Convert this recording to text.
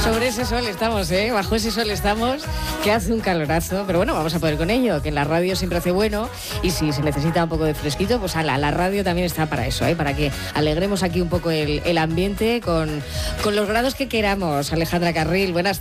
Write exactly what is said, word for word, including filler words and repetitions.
Sobre ese sol estamos, ¿eh? Bajo ese sol estamos, que hace un calorazo. Pero bueno, vamos a poder con ello, que en la radio siempre hace bueno. Y si se necesita un poco de fresquito, pues ala, la radio también está para eso, ¿eh? Para que alegremos aquí un poco el, el ambiente con, con los grados que queramos. Alejandra Carril, buenas tardes.